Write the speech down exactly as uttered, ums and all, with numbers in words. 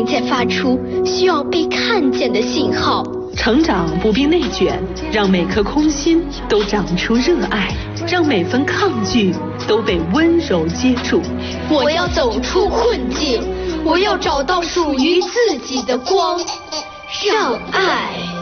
并在发出需要被看见的信号。 成长不必内卷，让每颗空心都长出热爱，让每份抗拒都被温柔接住。 我要走出困境，我要找到属于自己的光，让爱